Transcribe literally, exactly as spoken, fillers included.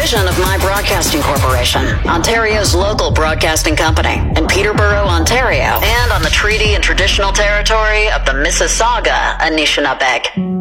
division of My Broadcasting Corporation, Ontario's local broadcasting company, in Peterborough, Ontario, and on the treaty and traditional territory of the Mississauga Anishinaabe.